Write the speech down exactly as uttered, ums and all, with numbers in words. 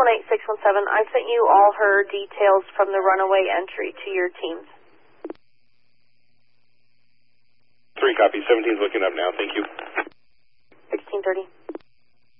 one eight six one seven. I sent you all her details from the runaway entry to your teams. Three copies. seventeen's looking up now. Thank you. sixteen thirty.